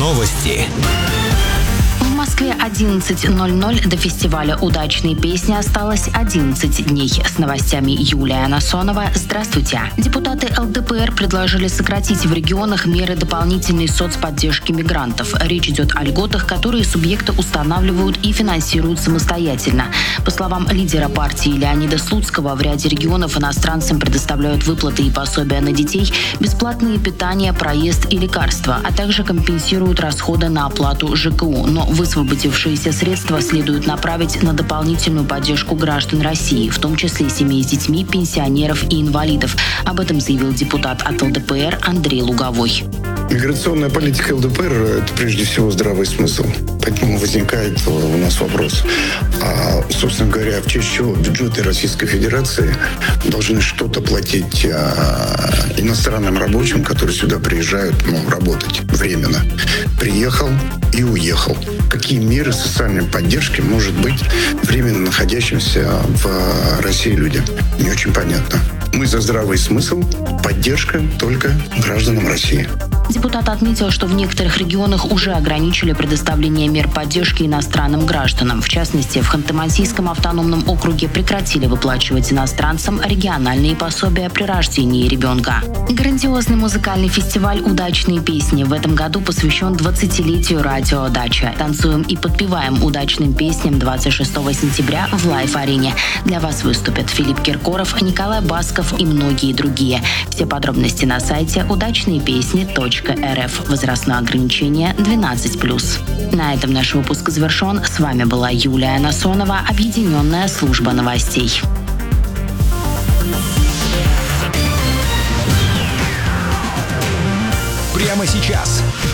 Новости. В Москве 11:00 до фестиваля «Удачные песни» осталось 11 дней. С новостями Юлия Насонова. Здравствуйте. Депутаты ЛДПР предложили сократить в регионах меры дополнительной соцподдержки мигрантов. Речь идет о льготах, которые субъекты устанавливают и финансируют самостоятельно. По словам лидера партии Леонида Слуцкого, в ряде регионов иностранцам предоставляют выплаты и пособия на детей, бесплатные питание, проезд и лекарства, а также компенсируют расходы на оплату ЖКУ. Но высвободившиеся средства следует направить на дополнительную поддержку граждан России, в том числе семей с детьми, пенсионеров и инвалидов. Об этом заявил депутат от ЛДПР Андрей Луговой. Миграционная политика ЛДПР – это прежде всего здравый смысл. Поэтому возникает у нас вопрос, собственно говоря, в честь чего бюджеты Российской Федерации должны что-то платить иностранным рабочим, которые сюда приезжают работать временно. Приехал и уехал. Какие меры социальной поддержки может быть временно находящимся в России людям? Не очень понятно. Мы за здравый смысл, поддержка только гражданам России. Депутат отметил, что в некоторых регионах уже ограничили предоставление мер поддержки иностранным гражданам. В частности, в Ханты-Мансийском автономном округе прекратили выплачивать иностранцам региональные пособия при рождении ребенка. Грандиозный музыкальный фестиваль «Удачные песни» в этом году посвящен 20-летию радио «Дача». Танцуем и подпеваем удачным песням 26 сентября в Лайф-арене. Для вас выступят Филипп Киркоров, Николай Басков и многие другие. Все подробности на сайте удачныепесни.рф. Возрастное ограничение 12+. На этом наш выпуск завершен. С вами была Юлия Насонова, Объединенная служба новостей. Прямо сейчас.